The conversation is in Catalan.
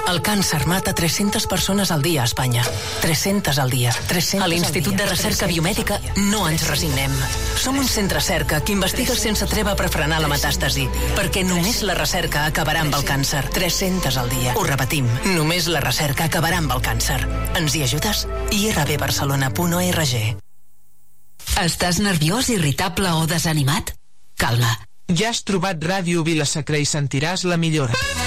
El càncer mata 300 persones al dia a Espanya. 300 al dia. 300 a l'Institut de Recerca Biomèdica no ens resignem. Som un centre cerca que investiga sense treva per frenar la metàstasi, perquè només la recerca acabarà amb el càncer. 300 al dia. Ho repetim, només la recerca acabarà amb el càncer. Ens hi ajudes? irbbarcelona.org. Estàs nerviós, irritable o desanimat? Calma. Ja has trobat Ràdio Vila-sacra i sentiràs la millora.